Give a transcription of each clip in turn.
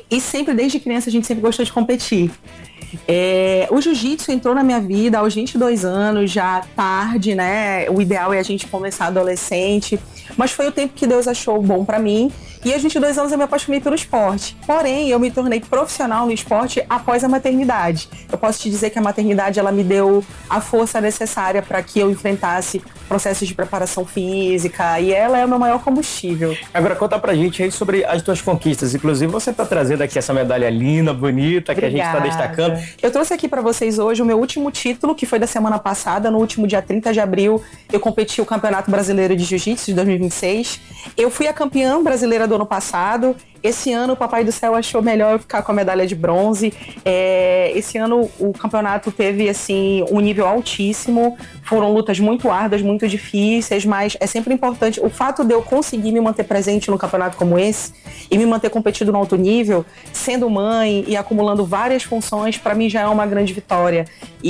E sempre, desde criança, a gente sempre gostou de competir. O jiu-jitsu entrou na minha vida aos 22 anos, já tarde, né? O ideal é a gente começar adolescente, mas foi o tempo que Deus achou bom pra mim. E aos 22 anos eu me apaixonei pelo esporte. Porém, eu me tornei profissional no esporte após a maternidade. Eu posso te dizer que a maternidade, ela me deu a força necessária para que eu enfrentasse processos de preparação física, e ela é o meu maior combustível. Agora, conta pra gente aí sobre as tuas conquistas. Inclusive, você tá trazendo aqui essa medalha linda, bonita, que Obrigada. a gente tá destacando. Eu trouxe aqui pra vocês hoje o meu último título, que foi da semana passada. No último dia 30 de abril, eu competi o Campeonato Brasileiro de Jiu-Jitsu de 2026. Eu fui a campeã brasileira do ano passado. Esse ano o Papai do Céu achou melhor eu ficar com a medalha de bronze. Esse ano o campeonato teve assim, um nível altíssimo. Foram lutas muito árduas, muito difíceis, mas é sempre importante. O fato de eu conseguir me manter presente num campeonato como esse e me manter competindo no alto nível, sendo mãe e acumulando várias funções, para mim já é uma grande vitória.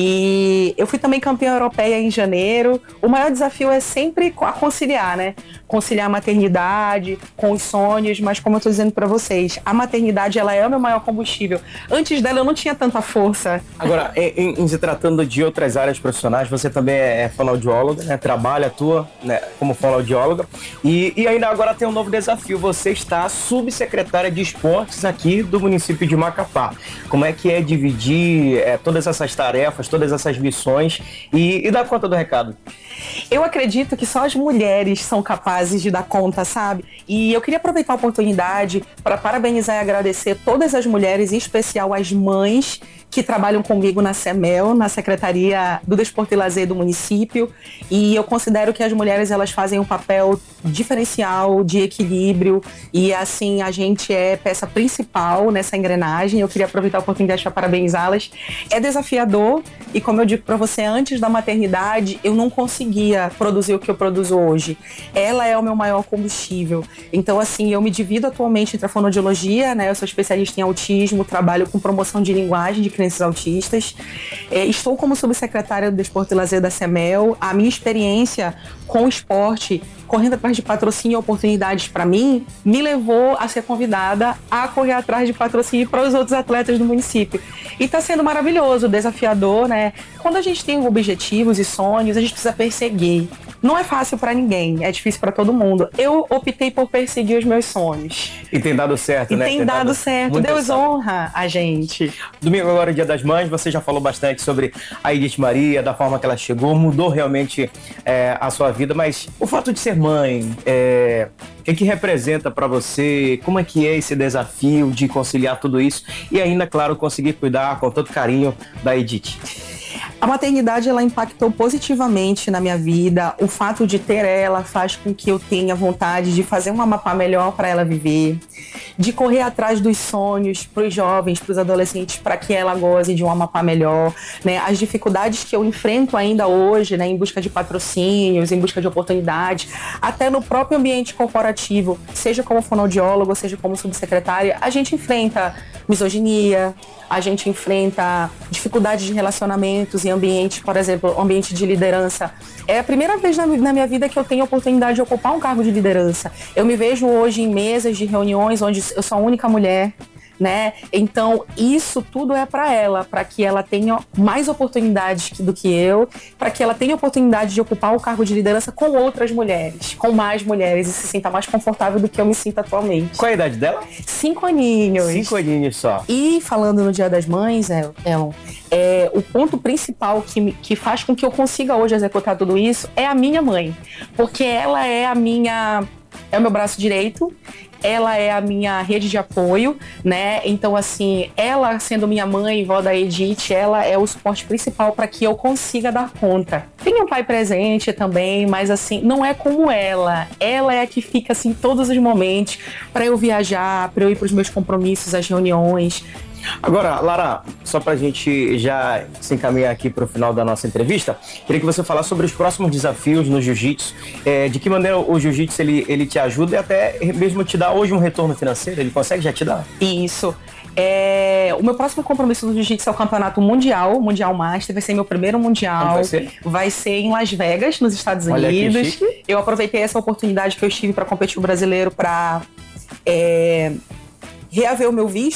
E eu fui também campeã europeia em janeiro. O maior desafio é sempre a conciliar, né? Conciliar a maternidade com os sonhos, mas como eu tô dizendo para vocês, a maternidade, ela é o meu maior combustível. Antes dela eu não tinha tanta força. Agora, em se tratando de outras áreas profissionais, você também é fonoaudióloga, né? Trabalha, atua, né, como fonoaudióloga. E ainda agora tem um novo desafio. Você está subsecretária de esportes aqui do município de Macapá. Como é que é dividir todas essas tarefas, todas essas missões e dar conta do recado? Eu acredito que só as mulheres são capazes de dar conta, sabe? E eu queria aproveitar a oportunidade para parabenizar e agradecer todas as mulheres, em especial as mães que trabalham comigo na CEMEL, na Secretaria do Desporto e Lazer do município. E eu considero que as mulheres, elas fazem um papel diferencial, de equilíbrio, e assim, a gente é peça principal nessa engrenagem. Eu queria aproveitar a oportunidade para parabenizá-las. É desafiador, e como eu digo para você, antes da maternidade, eu não conseguia produzir o que eu produzo hoje. Ela é o meu maior combustível. Então, assim, eu me divido atualmente entre a fonoaudiologia, né? Eu sou especialista em autismo, trabalho com promoção de linguagem de crianças autistas. Estou como subsecretária do Desporto e Lazer da CEMEL. A minha experiência com o esporte, correndo atrás de patrocínio e oportunidades para mim, me levou a ser convidada a correr atrás de patrocínio para os outros atletas do município. E está sendo maravilhoso, desafiador, né? Quando a gente tem objetivos e sonhos, a gente precisa perseguir. Não é fácil para ninguém, é difícil para todo mundo. Eu optei por perseguir os meus sonhos. E tem dado certo, né? Tem dado certo. Deus honra a gente. Domingo agora é Dia das Mães, você já falou bastante sobre a Edith Maria, da forma que ela chegou, mudou realmente a sua vida, mas o fato de ser mãe, o que representa para você? Como é que é esse desafio de conciliar tudo isso e ainda, claro, conseguir cuidar com todo carinho da Edith? A maternidade, ela impactou positivamente na minha vida. O fato de ter ela faz com que eu tenha vontade de fazer um Amapá melhor para ela viver, de correr atrás dos sonhos para os jovens, para os adolescentes, para que ela goze de um Amapá melhor, né? As dificuldades que eu enfrento ainda hoje, né, em busca de patrocínios, em busca de oportunidades, até no próprio ambiente corporativo, seja como fonoaudiólogo, seja como subsecretária, a gente enfrenta misoginia, a gente enfrenta dificuldades de relacionamentos em ambiente, por exemplo, ambiente de liderança. É a primeira vez na minha vida que eu tenho a oportunidade de ocupar um cargo de liderança. Eu me vejo hoje em mesas de reuniões onde eu sou a única mulher, né? Então, isso tudo é para ela, para que ela tenha mais oportunidades do que eu, para que ela tenha oportunidade de ocupar o cargo de liderança com outras mulheres, com mais mulheres, e se sinta mais confortável do que eu me sinto atualmente. Qual a idade dela? 5 aninhos. 5 aninhos só. E falando no Dia das Mães, Elon, o ponto principal que faz com que eu consiga hoje executar tudo isso é a minha mãe, porque ela é o meu braço direito, ela é a minha rede de apoio, né? Então, assim, ela sendo minha mãe, vó da Edith, ela é o suporte principal para que eu consiga dar conta. Tem um pai presente também, mas assim, não é como ela. Ela é a que fica, assim, todos os momentos para eu viajar, para eu ir para os meus compromissos, as reuniões. Agora, Lara, só pra gente já se encaminhar aqui pro final da nossa entrevista, queria que você falasse sobre os próximos desafios no jiu-jitsu, de que maneira o jiu-jitsu ele te ajuda e até mesmo te dá hoje um retorno financeiro, ele consegue já te dar? Isso. O meu próximo compromisso do jiu-jitsu é o campeonato mundial, Mundial Master, vai ser meu primeiro mundial. Onde vai ser? Vai ser em Las Vegas, nos Estados Olha Unidos. que chique. Eu aproveitei essa oportunidade que eu estive para competir o brasileiro para reaver o meu visto.